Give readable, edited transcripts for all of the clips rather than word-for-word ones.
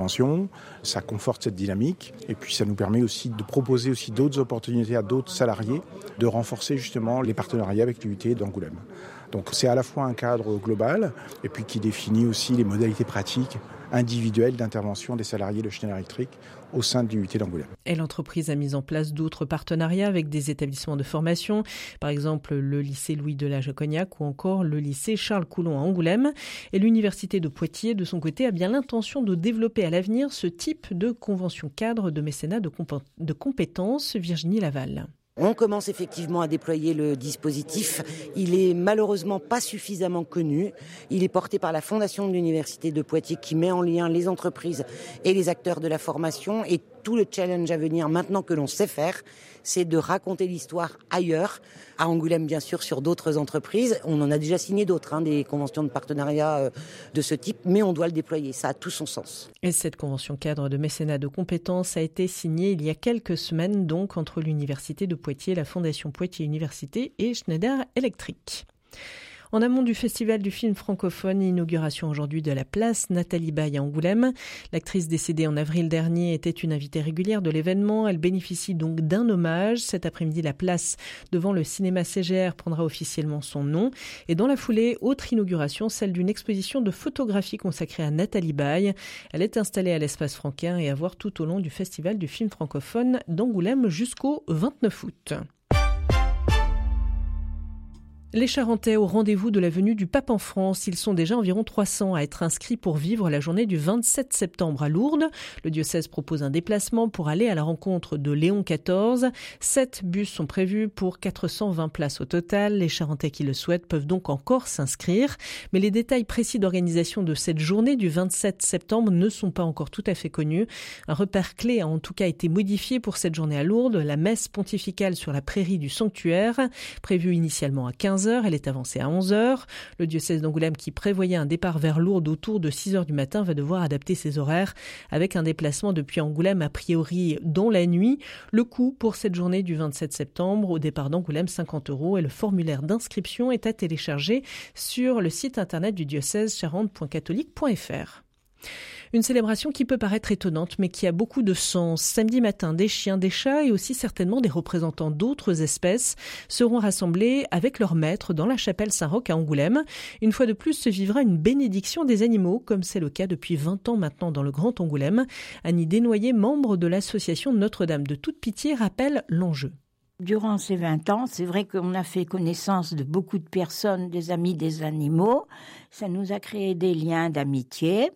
d'intervention. Ça conforte cette dynamique et puis ça nous permet aussi de proposer aussi d'autres opportunités à d'autres salariés de renforcer justement les partenariats avec l'UIT d'Angoulême. Donc c'est à la fois un cadre global et puis qui définit aussi les modalités pratiques individuelles d'intervention des salariés de Schneider Electric au sein de l'UIT d'Angoulême. Et l'entreprise a mis en place d'autres partenariats avec des établissements de formation, par exemple le lycée Louis Delage à Cognac ou encore le lycée Charles Coulon à Angoulême. Et l'université de Poitiers, de son côté, a bien l'intention de développer à l'avenir ce type de convention cadre de mécénat de compétences. Virginie Laval. On commence effectivement à déployer le dispositif. Il est malheureusement pas suffisamment connu. Il est porté par la Fondation de l'Université de Poitiers qui met en lien les entreprises et les acteurs de la formation. Et tout le challenge à venir maintenant que l'on sait faire, c'est de raconter l'histoire ailleurs, à Angoulême bien sûr, sur d'autres entreprises. On en a déjà signé d'autres, des conventions de partenariat de ce type, mais on doit le déployer, ça a tout son sens. Et cette convention cadre de mécénat de compétences a été signée il y a quelques semaines donc entre l'Université de Poitiers, la Fondation Poitiers Université et Schneider Electric. En amont du Festival du film francophone, inauguration aujourd'hui de la place Nathalie Baye à Angoulême. L'actrice décédée en avril dernier était une invitée régulière de l'événement. Elle bénéficie donc d'un hommage. Cet après-midi, la place devant le cinéma CGR prendra officiellement son nom. Et dans la foulée, autre inauguration, celle d'une exposition de photographie consacrée à Nathalie Baye. Elle est installée à l'espace Franquin et à voir tout au long du Festival du film francophone d'Angoulême jusqu'au 29 août. Les Charentais au rendez-vous de la venue du pape en France. Ils sont déjà environ 300 à être inscrits pour vivre la journée du 27 septembre à Lourdes. Le diocèse propose un déplacement pour aller à la rencontre de Léon XIV. 7 bus sont prévus pour 420 places au total. Les Charentais qui le souhaitent peuvent donc encore s'inscrire. Mais les détails précis d'organisation de cette journée du 27 septembre ne sont pas encore tout à fait connus. Un repère clé a en tout cas été modifié pour cette journée à Lourdes. La messe pontificale sur la prairie du sanctuaire, prévue initialement à 15h. Elle est avancée à 11h. Le diocèse d'Angoulême, qui prévoyait un départ vers Lourdes autour de 6h du matin, va devoir adapter ses horaires avec un déplacement depuis Angoulême a priori dans la nuit. Le coût pour cette journée du 27 septembre au départ d'Angoulême, 50 € et le formulaire d'inscription est à télécharger sur le site internet du diocèse charente.catholique.fr. Une célébration qui peut paraître étonnante, mais qui a beaucoup de sens. Samedi matin, des chiens, des chats et aussi certainement des représentants d'autres espèces seront rassemblés avec leur maître dans la chapelle Saint-Roch à Angoulême. Une fois de plus, se vivra une bénédiction des animaux, comme c'est le cas depuis 20 ans maintenant dans le Grand Angoulême. Annie Desnoyers, membre de l'association Notre-Dame de Toute Pitié, rappelle l'enjeu. Durant ces 20 ans, c'est vrai qu'on a fait connaissance de beaucoup de personnes, des amis des animaux. Ça nous a créé des liens d'amitié.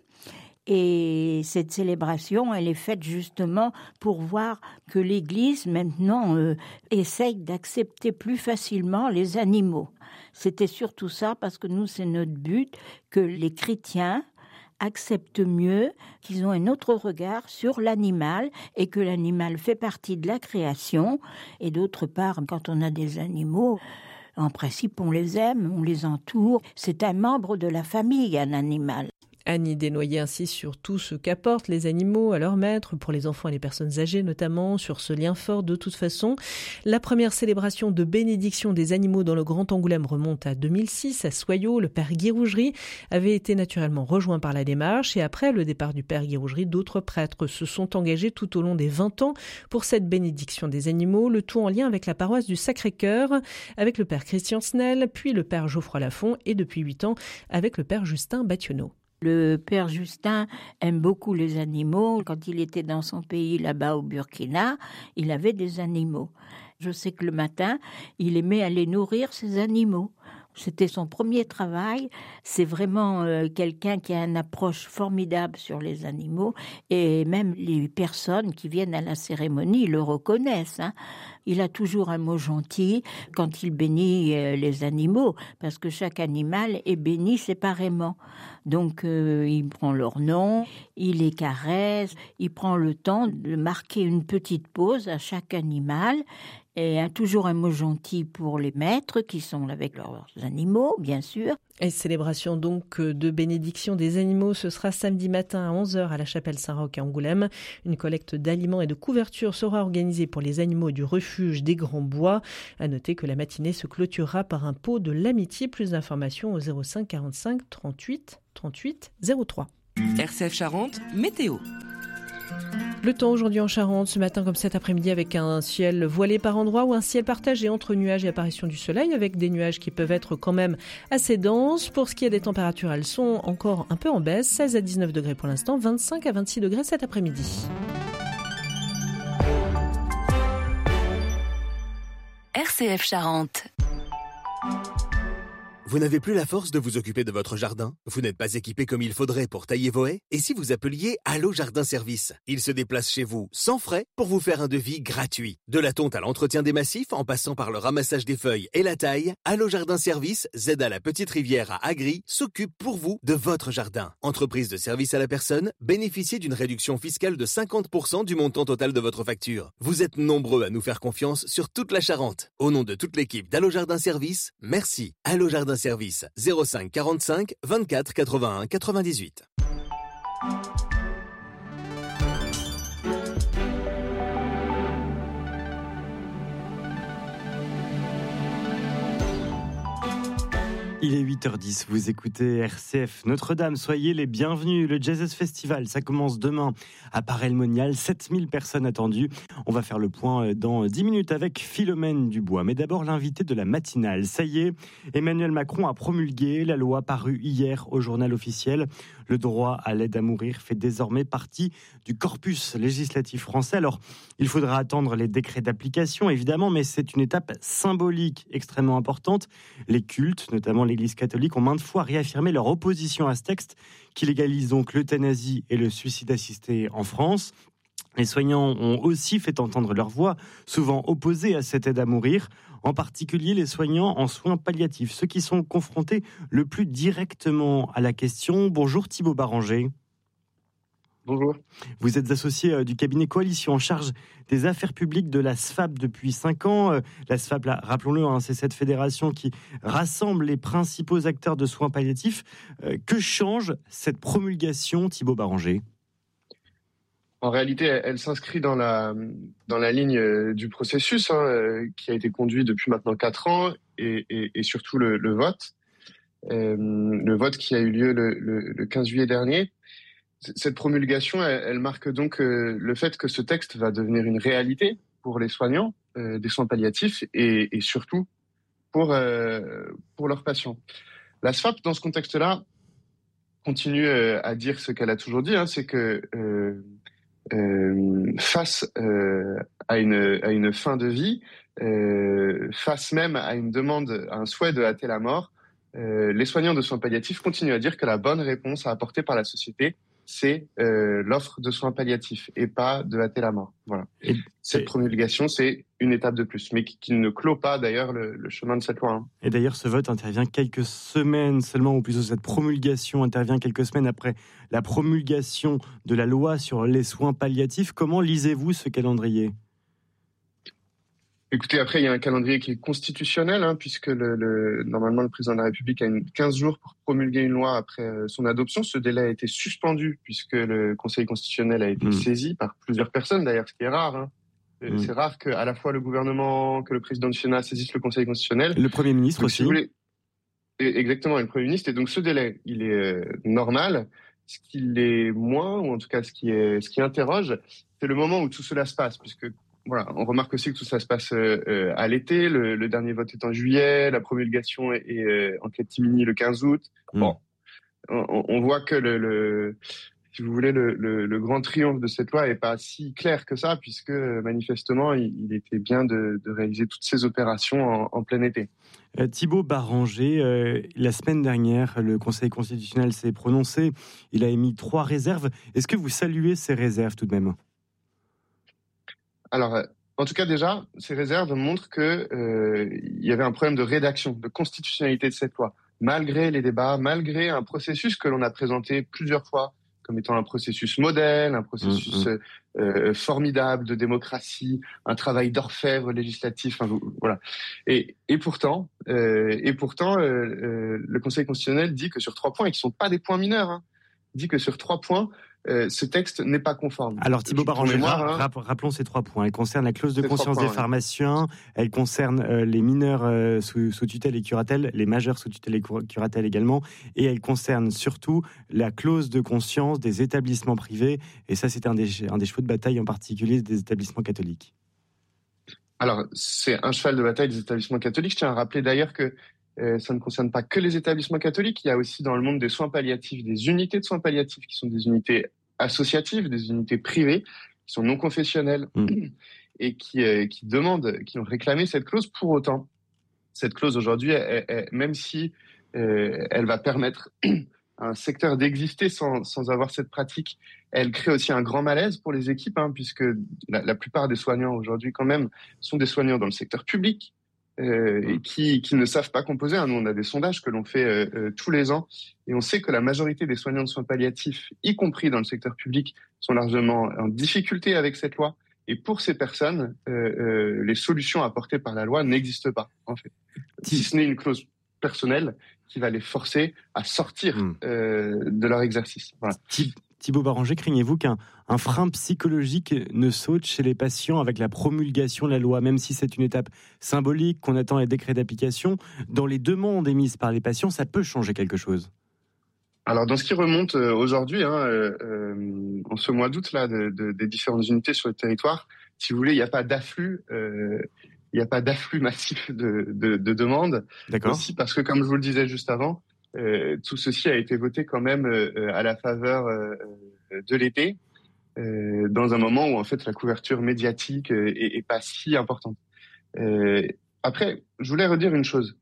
Et cette célébration, elle est faite justement pour voir que l'Église, maintenant, essaye d'accepter plus facilement les animaux. C'était surtout ça, parce que nous, c'est notre but, que les chrétiens acceptent mieux, qu'ils ont un autre regard sur l'animal et que l'animal fait partie de la création. Et d'autre part, quand on a des animaux, en principe, on les aime, on les entoure. C'est un membre de la famille, un animal. Annie Desnoyers insiste sur tout ce qu'apportent les animaux à leur maître, pour les enfants et les personnes âgées notamment, sur ce lien fort de toute façon. La première célébration de bénédiction des animaux dans le Grand Angoulême remonte à 2006 à Soyaux. Le père Guy Rougerie avait été naturellement rejoint par la démarche et après le départ du père Guy Rougerie, d'autres prêtres se sont engagés tout au long des 20 ans pour cette bénédiction des animaux, le tout en lien avec la paroisse du Sacré-Cœur, avec le père Christian Snell, puis le père Geoffroy Lafont et depuis 8 ans avec le père Justin Bathionneau. Le père Justin aime beaucoup les animaux. Quand il était dans son pays, là-bas au Burkina, il avait des animaux. Je sais que le matin, il aimait aller nourrir ses animaux. C'était son premier travail. C'est vraiment quelqu'un qui a une approche formidable sur les animaux. Et même les personnes qui viennent à la cérémonie le reconnaissent. Il a toujours un mot gentil quand il bénit les animaux, parce que chaque animal est béni séparément. Donc, il prend leur nom, il les caresse, il prend le temps de marquer une petite pause à chaque animal. Et toujours un mot gentil pour les maîtres qui sont avec leurs animaux, bien sûr. Et célébration donc de bénédiction des animaux, ce sera samedi matin à 11h à la chapelle Saint-Roch à Angoulême. Une collecte d'aliments et de couvertures sera organisée pour les animaux du refuge des Grands Bois. À noter que la matinée se clôturera par un pot de l'amitié. Plus d'informations au 05 45 38 38 03. RCF Charente, météo. Le temps aujourd'hui en Charente, ce matin comme cet après-midi, avec un ciel voilé par endroits ou un ciel partagé entre nuages et apparition du soleil, avec des nuages qui peuvent être quand même assez denses. Pour ce qui est des températures, elles sont encore un peu en baisse, 16 à 19 degrés pour l'instant, 25 à 26 degrés cet après-midi. RCF Charente. Vous n'avez plus la force de vous occuper de votre jardin? Vous n'êtes pas équipé comme il faudrait pour tailler vos haies? Et si vous appeliez Allo Jardin Service? Ils se déplacent chez vous sans frais pour vous faire un devis gratuit. De la tonte à l'entretien des massifs, en passant par le ramassage des feuilles et la taille, Allo Jardin Service, Z à la Petite Rivière à Agri, s'occupe pour vous de votre jardin. Entreprise de service à la personne, bénéficiez d'une réduction fiscale de 50% du montant total de votre facture. Vous êtes nombreux à nous faire confiance sur toute la Charente. Au nom de toute l'équipe d'Allo Jardin Service, merci. Allo Jardin Service 05 45 24 81 98. Il est 8h10, vous écoutez RCF Notre-Dame, soyez les bienvenus. Le Jazz Festival, ça commence demain à Paray-le-Monial, 7000 personnes attendues. On va faire le point dans 10 minutes avec Philomène Dubois. Mais d'abord, l'invité de la matinale. Ça y est, Emmanuel Macron a promulgué la loi parue hier au journal officiel. Le droit à l'aide à mourir fait désormais partie du corpus législatif français. Alors, il faudra attendre les décrets d'application, évidemment, mais c'est une étape symbolique extrêmement importante. Les cultes, notamment l'Église catholique, ont maintes fois réaffirmé leur opposition à ce texte qui légalise donc l'euthanasie et le suicide assisté en France. Les soignants ont aussi fait entendre leur voix, souvent opposés à cette aide à mourir, en particulier les soignants en soins palliatifs, ceux qui sont confrontés le plus directement à la question. Bonjour Thibaut Baranger. Bonjour. Vous êtes associé du cabinet Coalition en charge des affaires publiques de la SFAP depuis 5 ans. La SFAP, là, rappelons-le, c'est cette fédération qui rassemble les principaux acteurs de soins palliatifs. Que change cette promulgation, Thibaut Baranger ? En réalité, elle s'inscrit dans la ligne du processus qui a été conduit depuis maintenant 4 ans et surtout le vote. Le vote qui a eu lieu le 15 juillet dernier. Cette promulgation, elle marque donc le fait que ce texte va devenir une réalité pour les soignants des soins palliatifs et surtout pour leurs patients. La SFAP, dans ce contexte-là, continue à dire ce qu'elle a toujours dit, c'est que face à une fin de vie, face même à une demande, à un souhait de hâter la mort, les soignants de soins palliatifs continuent à dire que la bonne réponse à apporter par la société, c'est l'offre de soins palliatifs et pas de hâter la mort. Voilà. Cette promulgation, c'est une étape de plus, mais qui ne clôt pas d'ailleurs le chemin de cette loi. Et d'ailleurs, ce vote intervient quelques semaines seulement, ou plutôt cette promulgation intervient quelques semaines après la promulgation de la loi sur les soins palliatifs. Comment lisez-vous ce calendrier ? Écoutez, après, il y a un calendrier qui est constitutionnel, puisque normalement, le président de la République a 15 jours pour promulguer une loi après son adoption. Ce délai a été suspendu, puisque le Conseil constitutionnel a été saisi par plusieurs personnes, d'ailleurs, ce qui est rare. C'est rare qu'à la fois le gouvernement, que le président du Sénat saisisse le Conseil constitutionnel. Le Premier ministre donc, aussi. Si vous voulez, exactement, le Premier ministre. Et donc, ce délai, il est normal. Ce qui l'est moins, ou en tout cas ce qui interroge, c'est le moment où tout cela se passe, puisque voilà, on remarque aussi que tout ça se passe à l'été. Le dernier vote est en juillet, la promulgation est en catimini le 15 août. Bon, on voit que si vous voulez, le grand triomphe de cette loi est pas si clair que ça, puisque manifestement, il était bien de réaliser toutes ces opérations en plein été. Thibaut Baranger, la semaine dernière, le Conseil constitutionnel s'est prononcé. Il a émis 3 réserves. Est-ce que vous saluez ces réserves tout de même ? Alors, en tout cas, déjà, ces réserves montrent qu'il y avait un problème de rédaction, de constitutionnalité de cette loi. Malgré les débats, malgré un processus que l'on a présenté plusieurs fois comme étant un processus modèle, un processus formidable de démocratie, un travail d'orfèvre législatif, voilà. Et pourtant, le Conseil constitutionnel dit que sur 3 points, et qui ne sont pas des points mineurs, dit que sur 3 points, ce texte n'est pas conforme. Alors Thibaut Barranger, rappelons ces 3 points. Elle concerne la clause de conscience des pharmaciens, elle concerne les mineurs sous tutelle et curatelle, les majeurs sous tutelle et curatelle également, et elle concerne surtout la clause de conscience des établissements privés, et ça c'est un des chevaux de bataille en particulier des établissements catholiques. Alors c'est un cheval de bataille des établissements catholiques. Je tiens à rappeler d'ailleurs que ça ne concerne pas que les établissements catholiques. Il y a aussi dans le monde des soins palliatifs, des unités de soins palliatifs qui sont des unités associatives, des unités privées, qui sont non confessionnelles et qui ont réclamé cette clause. Pour autant, cette clause aujourd'hui, même si elle va permettre à un secteur d'exister sans avoir cette pratique, elle crée aussi un grand malaise pour les équipes, puisque la plupart des soignants aujourd'hui quand même sont des soignants dans le secteur public. Et qui ne savent pas composer. Nous, on a des sondages que l'on fait tous les ans et on sait que la majorité des soignants de soins palliatifs, y compris dans le secteur public, sont largement en difficulté avec cette loi. Et pour ces personnes, les solutions apportées par la loi n'existent pas, en fait. Si ce n'est une clause personnelle qui va les forcer à sortir de leur exercice. Voilà. Thibaut Barranger, craignez-vous qu'un frein psychologique ne saute chez les patients avec la promulgation de la loi, même si c'est une étape symbolique, qu'on attend les décrets d'application? Dans les demandes émises par les patients, ça peut changer quelque chose? Alors, dans ce qui remonte aujourd'hui, en ce mois d'août là, des différentes unités sur le territoire, si vous voulez, il n'y a pas d'afflux. Il n'y a pas d'afflux massif de demandes. D'accord. Aussi parce que, comme je vous le disais juste avant, tout ceci a été voté quand même à la faveur de l'été, dans un moment où en fait la couverture médiatique est pas si importante. Après, je voulais redire une chose.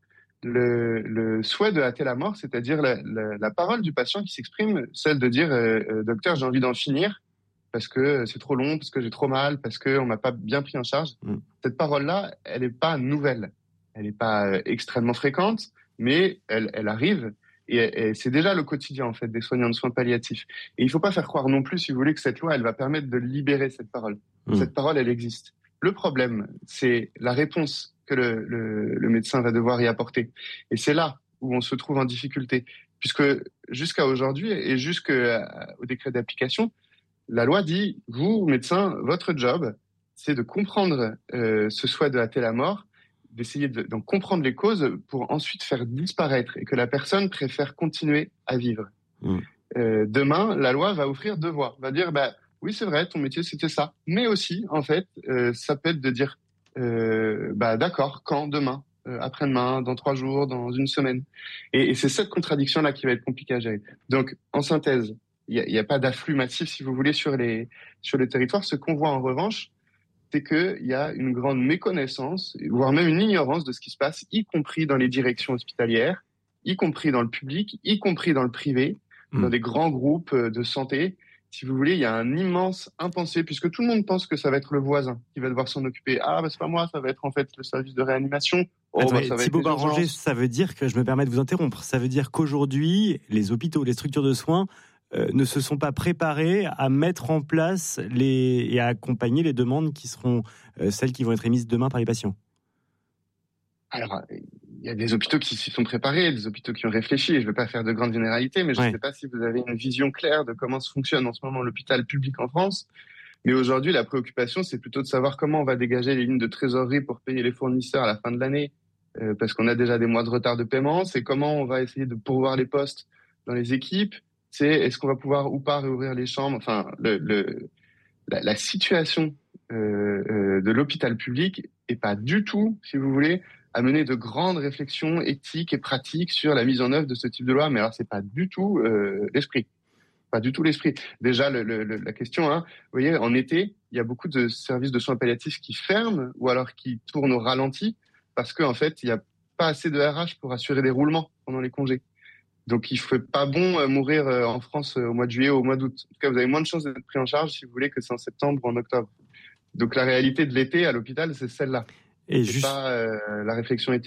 Le souhait de hâter la mort, c'est-à-dire la parole du patient qui s'exprime, celle de dire docteur, j'ai envie d'en finir parce que c'est trop long, parce que j'ai trop mal, parce qu'on m'a pas bien pris en charge. Cette parole-là, elle n'est pas nouvelle, elle n'est pas extrêmement fréquente, mais elle arrive. Et c'est déjà le quotidien en fait des soignants de soins palliatifs. Et il faut pas faire croire non plus, si vous voulez, que cette loi elle va permettre de libérer cette parole. Cette parole, elle existe. Le problème, c'est la réponse que le médecin va devoir y apporter. Et c'est là où on se trouve en difficulté, puisque jusqu'à aujourd'hui et jusqu'au décret d'application, la loi dit, vous médecins, votre job, c'est de comprendre ce souhait de hâter la mort, d'essayer d'en comprendre les causes pour ensuite faire disparaître et que la personne préfère continuer à vivre. Demain, la loi va offrir 2 voies. Va dire, oui, c'est vrai, ton métier, c'était ça. Mais aussi, en fait, ça peut être de dire, d'accord, quand, demain, après-demain, dans 3 jours, dans 1 semaine. Et c'est cette contradiction-là qui va être compliquée à gérer. Donc, en synthèse, il n'y a pas d'afflux massif, si vous voulez, sur le territoire. Ce qu'on voit en revanche, c'est qu'il y a une grande méconnaissance, voire même une ignorance de ce qui se passe, y compris dans les directions hospitalières, y compris dans le public, y compris dans le privé, dans des grands groupes de santé. Si vous voulez, il y a un immense impensé, puisque tout le monde pense que ça va être le voisin qui va devoir s'en occuper. C'est pas moi, ça va être en fait le service de réanimation. Thibaut Barranger, ça veut dire que, je me permets de vous interrompre, ça veut dire qu'aujourd'hui, les hôpitaux, les structures de soins ne se sont pas préparés à mettre en place et à accompagner les demandes qui seront celles qui vont être émises demain par les patients. Alors, il y a des hôpitaux qui s'y sont préparés, des hôpitaux qui ont réfléchi, et je ne veux pas faire de grandes généralités, mais je ne sais pas si vous avez une vision claire de comment fonctionne en ce moment l'hôpital public en France. Mais aujourd'hui, la préoccupation, c'est plutôt de savoir comment on va dégager les lignes de trésorerie pour payer les fournisseurs à la fin de l'année, parce qu'on a déjà des mois de retard de paiement. C'est comment on va essayer de pourvoir les postes dans les équipes. C'est est-ce qu'on va pouvoir ou pas réouvrir les chambres. Enfin, la situation de l'hôpital public est pas du tout, si vous voulez, à mener de grandes réflexions éthiques et pratiques sur la mise en œuvre de ce type de loi. Mais alors, c'est pas du tout l'esprit. Pas du tout l'esprit. Déjà, la question, vous voyez, en été, il y a beaucoup de services de soins palliatifs qui ferment ou alors qui tournent au ralenti parce qu'en fait, il n'y a pas assez de RH pour assurer des roulements pendant les congés. Donc, il ne fait pas bon mourir en France au mois de juillet ou au mois d'août. En tout cas, vous avez moins de chances d'être pris en charge, si vous voulez, que c'est en septembre ou en octobre. Donc, la réalité de l'été à l'hôpital, c'est celle-là. Et c'est pas la réflexion éthique.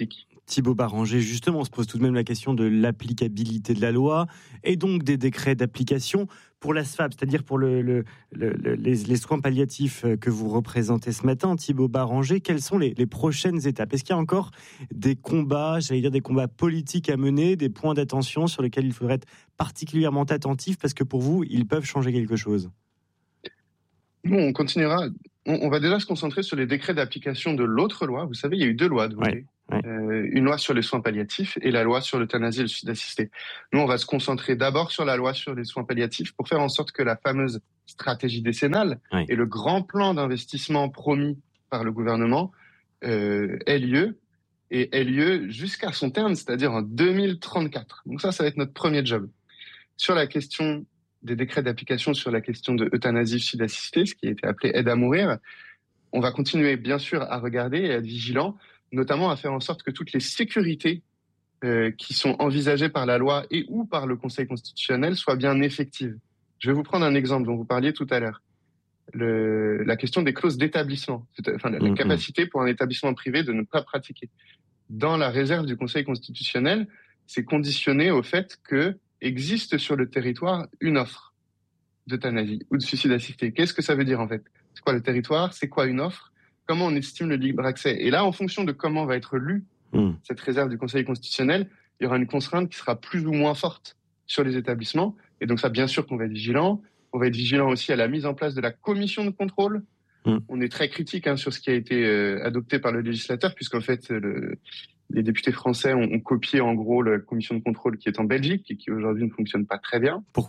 Thibaut Barranger, justement, on se pose tout de même la question de l'applicabilité de la loi et donc des décrets d'application pour la SFAP, c'est-à-dire pour les soins palliatifs que vous représentez ce matin, Thibaut Barranger. Quelles sont les prochaines étapes ? Est-ce qu'il y a encore des combats, des combats politiques à mener, des points d'attention sur lesquels il faudrait être particulièrement attentif parce que pour vous, ils peuvent changer quelque chose ? Nous, on continuera. On va déjà se concentrer sur les décrets d'application de l'autre loi. Vous savez, il y a eu 2 lois de voter. Ouais. Une loi sur les soins palliatifs et la loi sur l'euthanasie et le suicide assisté. Nous, on va se concentrer d'abord sur la loi sur les soins palliatifs pour faire en sorte que la fameuse stratégie décennale et le grand plan d'investissement promis par le gouvernement ait lieu jusqu'à son terme, c'est-à-dire en 2034. Donc ça va être notre premier job. Sur la question des décrets d'application sur la question de euthanasie, suicide assisté, ce qui a été appelé aide à mourir, on va continuer bien sûr à regarder et à être vigilant, notamment à faire en sorte que toutes les sécurités qui sont envisagées par la loi et ou par le Conseil constitutionnel soient bien effectives. Je vais vous prendre un exemple dont vous parliez tout à l'heure. La question des clauses d'établissement, la capacité pour un établissement privé de ne pas pratiquer. Dans la réserve du Conseil constitutionnel, c'est conditionné au fait que existe sur le territoire une offre d'euthanasie ou de suicide assisté. Qu'est-ce que ça veut dire en fait ? C'est quoi le territoire ? C'est quoi une offre ? Comment on estime le libre accès ? Et là, en fonction de comment va être lue cette réserve du Conseil constitutionnel, il y aura une contrainte qui sera plus ou moins forte sur les établissements. Et donc ça, bien sûr qu'on va être vigilant. On va être vigilant aussi à la mise en place de la commission de contrôle. On est très critique sur ce qui a été adopté par le législateur, puisqu'en fait, les députés français ont copié en gros la commission de contrôle qui est en Belgique et qui aujourd'hui ne fonctionne pas très bien. Pourquoi ?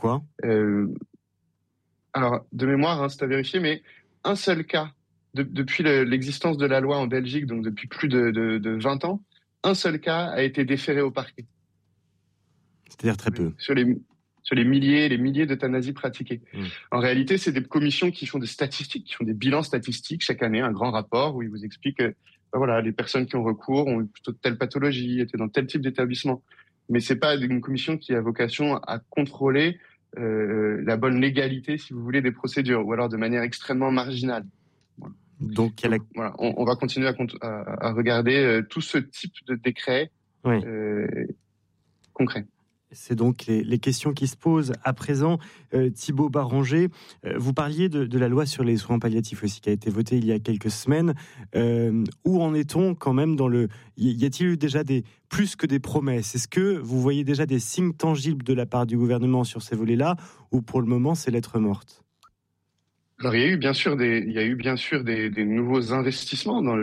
Alors, de mémoire, c'est à vérifier, mais un seul cas, depuis l'existence de la loi en Belgique, donc depuis plus de 20 ans, un seul cas a été déféré au parquet. C'est-à-dire très peu. Sur les milliers d'euthanasies pratiquées. En réalité, c'est des commissions qui font des statistiques, qui font des bilans statistiques chaque année, un grand rapport où ils vous expliquent les personnes qui ont recours ont eu plutôt telle pathologie, étaient dans tel type d'établissement. Mais c'est pas une commission qui a vocation à contrôler la bonne légalité, si vous voulez, des procédures, ou alors de manière extrêmement marginale. Donc, on va continuer à regarder tout ce type de décret concret. C'est donc les questions qui se posent à présent. Thibaut Barranger, vous parliez de la loi sur les soins palliatifs aussi, qui a été votée il y a quelques semaines. Où en est-on quand même y a-t-il eu déjà plus que des promesses ? Est-ce que vous voyez déjà des signes tangibles de la part du gouvernement sur ces volets-là, ou pour le moment c'est lettre morte ? Alors il y a eu bien sûr des nouveaux investissements dans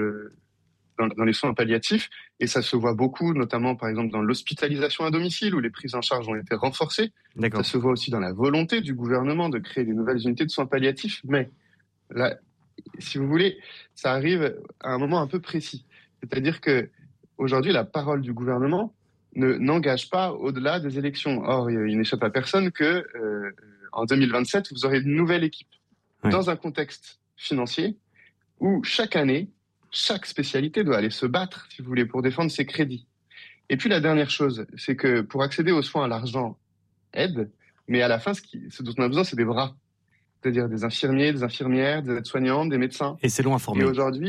les soins palliatifs, et ça se voit beaucoup, notamment par exemple dans l'hospitalisation à domicile où les prises en charge ont été renforcées. Ça se voit aussi dans la volonté du gouvernement de créer des nouvelles unités de soins palliatifs, mais là, si vous voulez, ça arrive à un moment un peu précis. C'est-à-dire que aujourd'hui, la parole du gouvernement n'engage pas au-delà des élections. Or, il n'échappe à personne que en 2027, vous aurez une nouvelle équipe dans un contexte financier où chaque année, chaque spécialité doit aller se battre, si vous voulez, pour défendre ses crédits. Et puis la dernière chose, c'est que pour accéder aux soins, l'argent aide, mais à la fin, ce dont on a besoin, c'est des bras. C'est-à-dire des infirmiers, des infirmières, des aides-soignantes, des médecins. Et c'est long à former.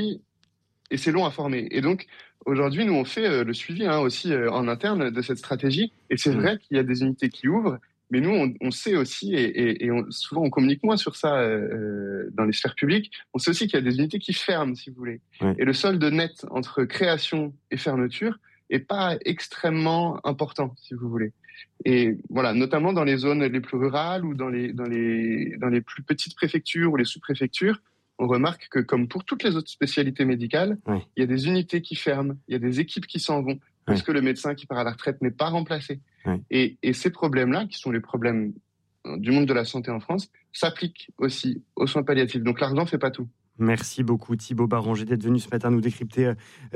Et c'est long à former. Et donc, aujourd'hui, nous, on fait le suivi aussi en interne de cette stratégie. Et c'est vrai qu'il y a des unités qui ouvrent, mais nous, on sait aussi, et souvent on communique moins sur ça dans les sphères publiques, on sait aussi qu'il y a des unités qui ferment, si vous voulez. Et le solde net entre création et fermeture est pas extrêmement important, si vous voulez. Et voilà, notamment dans les zones les plus rurales ou dans les plus petites préfectures ou les sous-préfectures, on remarque que comme pour toutes les autres spécialités médicales, il y a des unités qui ferment, il y a des équipes qui s'en vont, parce que le médecin qui part à la retraite n'est pas remplacé. Et ces problèmes-là, qui sont les problèmes du monde de la santé en France, s'appliquent aussi aux soins palliatifs. Donc l'argent ne fait pas tout. Merci beaucoup Thibaut Barranger d'être venu ce matin nous décrypter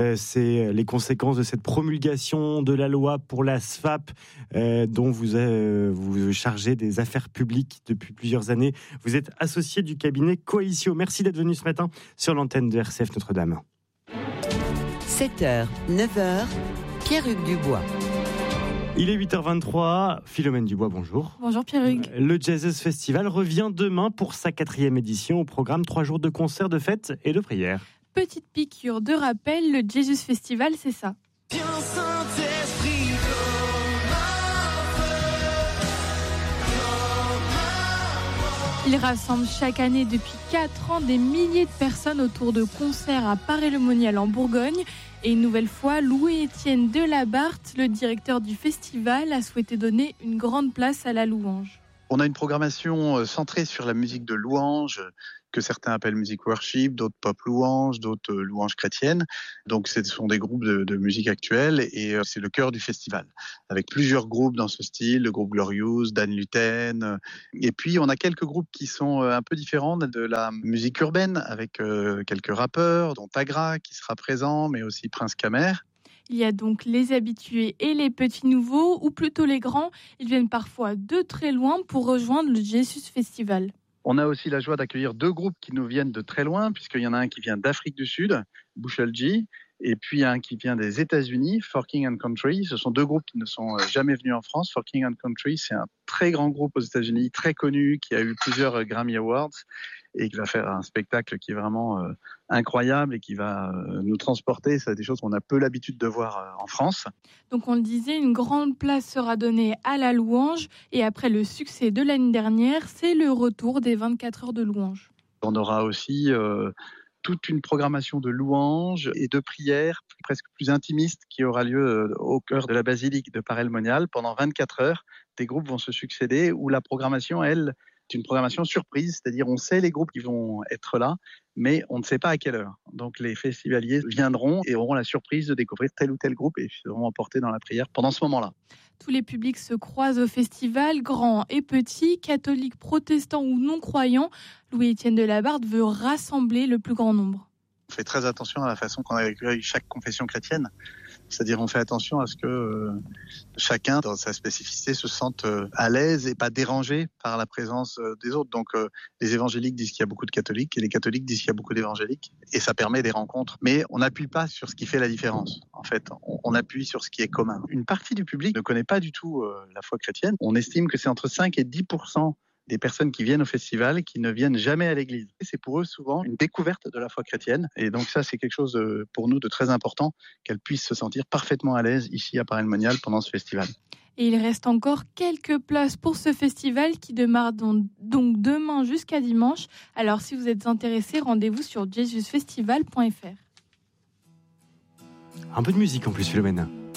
les conséquences de cette promulgation de la loi pour la SFAP dont vous chargez des affaires publiques depuis plusieurs années. Vous êtes associé du cabinet Coalition. Merci d'être venu ce matin sur l'antenne de RCF Notre-Dame. 7h, 9h, Pierre-Hugues Dubois. Il est 8h23, Philomène Dubois, bonjour. Bonjour Pierre-Hugues. Le Jazzes Festival revient demain pour sa 4e édition. Au programme 3 jours de concerts, de fêtes et de prières. Petite piqûre de rappel, le Jesus Festival, c'est ça. Bien Il rassemble chaque année depuis 4 ans des milliers de personnes autour de concerts à Paray-le-Monial en Bourgogne. Et une nouvelle fois, Louis-Étienne Delabarthe, le directeur du festival, a souhaité donner une grande place à la louange. On a une programmation centrée sur la musique de louange, que certains appellent musique worship, d'autres pop louange, d'autres louanges chrétiennes. Donc ce sont des groupes de musique actuelle et c'est le cœur du festival. Avec plusieurs groupes dans ce style, le groupe Glorious, Dan Luten. Et puis on a quelques groupes qui sont un peu différents de la musique urbaine, avec quelques rappeurs, dont Tagra qui sera présent, mais aussi Prince Kamer. Il y a donc les habitués et les petits nouveaux, ou plutôt les grands. Ils viennent parfois de très loin pour rejoindre le Jesus Festival. On a aussi la joie d'accueillir 2 groupes qui nous viennent de très loin, puisqu'il y en a un qui vient d'Afrique du Sud, Bushel G, et puis un qui vient des États-Unis, For King and Country. Ce sont 2 groupes qui ne sont jamais venus en France. For King and Country, c'est un très grand groupe aux États-Unis, très connu, qui a eu plusieurs Grammy Awards et qui va faire un spectacle qui est vraiment incroyable et qui va nous transporter. C'est des choses qu'on a peu l'habitude de voir en France. Donc on le disait, une grande place sera donnée à la louange. Et après le succès de l'année dernière, c'est le retour des 24 heures de louange. On aura aussi toute une programmation de louanges et de prières presque plus intimiste qui aura lieu au cœur de la basilique de Paray-le-Monial. Pendant 24 heures, des groupes vont se succéder où la programmation, elle, est une programmation surprise, c'est-à-dire on sait les groupes qui vont être là, mais on ne sait pas à quelle heure. Donc les festivaliers viendront et auront la surprise de découvrir tel ou tel groupe et seront emportés dans la prière pendant ce moment-là. Tous les publics se croisent au festival, grands et petits, catholiques, protestants ou non-croyants. Louis-Étienne Delabarthe veut rassembler le plus grand nombre. On fait très attention à la façon qu'on accueille chaque confession chrétienne. C'est-à-dire on fait attention à ce que chacun, dans sa spécificité, se sente à l'aise et pas dérangé par la présence des autres. Donc les évangéliques disent qu'il y a beaucoup de catholiques et les catholiques disent qu'il y a beaucoup d'évangéliques. Et ça permet des rencontres. Mais on n'appuie pas sur ce qui fait la différence. En fait, on appuie sur ce qui est commun. Une partie du public ne connaît pas du tout la foi chrétienne. On estime que c'est entre 5 et 10% des personnes qui viennent au festival qui ne viennent jamais à l'église. Et c'est pour eux souvent une découverte de la foi chrétienne. Et donc ça, c'est quelque chose pour nous de très important, qu'elles puissent se sentir parfaitement à l'aise ici à Paray-le-Monial pendant ce festival. Et il reste encore quelques places pour ce festival qui démarre donc demain jusqu'à dimanche. Alors si vous êtes intéressés, rendez-vous sur jesusfestival.fr. Un peu de musique en plus, Philomène.